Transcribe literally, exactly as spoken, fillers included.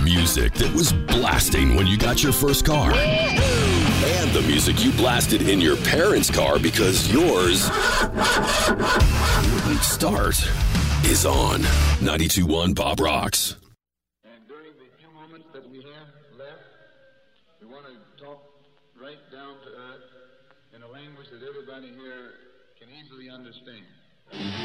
music that was blasting when you got your first car. And the music you blasted in your parents' car because yours wouldn't start is on ninety-two point one Bob Rocks. And during the few moments that we have left, we want to talk right down to earth in a language that everybody here can easily understand.